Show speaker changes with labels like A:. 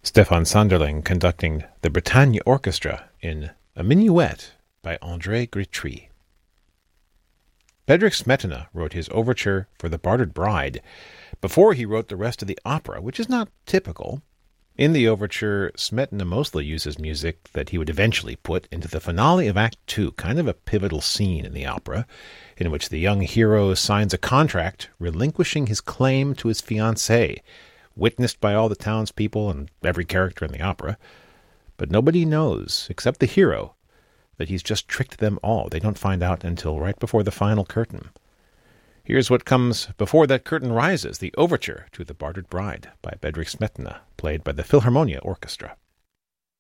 A: Stefan Sanderling conducting the Bretagne Orchestra in A Minuet by André Gritry. Bedřich Smetana wrote his overture for The Bartered Bride before he wrote the rest of the opera, which is not typical. In the overture, Smetana mostly uses music that he would eventually put into the finale of Act II, kind of a pivotal scene in the opera, in which the young hero signs a contract relinquishing his claim to his fiancée, witnessed by all the townspeople and every character in the opera. But nobody knows, except the hero, that he's just tricked them all. They don't find out until right before the final curtain. Here's what comes before that curtain rises, the overture to The Bartered Bride by Bedřich Smetana, played by the Philharmonia Orchestra.